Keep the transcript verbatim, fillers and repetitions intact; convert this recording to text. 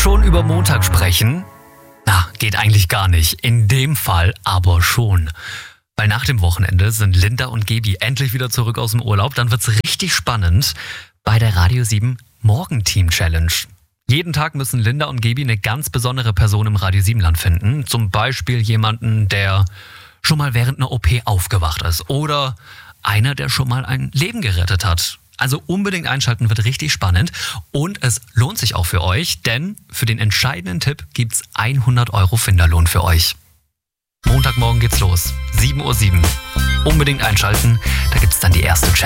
Schon über Montag sprechen? Na, geht eigentlich gar nicht. In dem Fall aber schon. Weil nach dem Wochenende sind Linda und Gebi endlich wieder zurück aus dem Urlaub. Dann wird's richtig spannend bei der Radio sieben Morgenteam Challenge. Jeden Tag müssen Linda und Gebi eine ganz besondere Person im Radio sieben Land finden. Zum Beispiel jemanden, der schon mal während einer O P aufgewacht ist. Oder einer, der schon mal ein Leben gerettet hat. Also unbedingt einschalten, wird richtig spannend. Und es lohnt sich auch für euch, denn für den entscheidenden Tipp gibt's hundert Euro Finderlohn für euch. Montagmorgen geht's los, sieben Uhr sieben. Unbedingt einschalten, da gibt's dann die erste Challenge.